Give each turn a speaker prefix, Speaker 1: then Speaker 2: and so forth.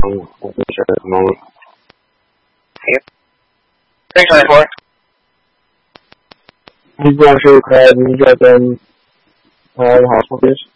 Speaker 1: 我就是可能。
Speaker 2: Thanks, 94.
Speaker 1: 你主要是可能这跟好，说别